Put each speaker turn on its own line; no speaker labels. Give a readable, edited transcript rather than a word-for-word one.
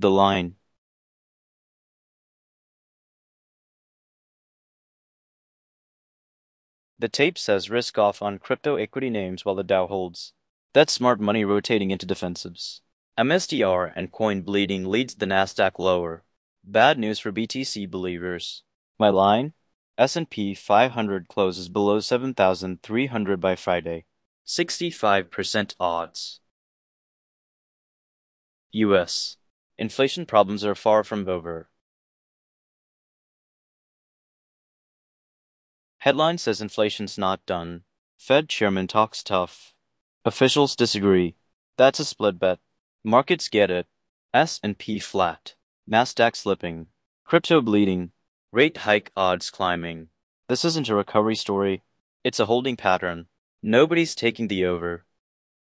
The line. The tape says risk off on crypto equity names while the Dow holds. That's smart money rotating into defensives. MSTR and coin bleeding leads the Nasdaq lower. Bad news for BTC believers. My line? S&P 500 closes below 7,300 by Friday. 65% odds. US. Inflation problems are far from over. Headline says inflation's not done. Fed chairman talks tough. Officials disagree. That's a split bet. Markets get it. S&P flat. Nasdaq slipping. Crypto bleeding. Rate hike odds climbing. This isn't a recovery story. It's a holding pattern. Nobody's taking the over.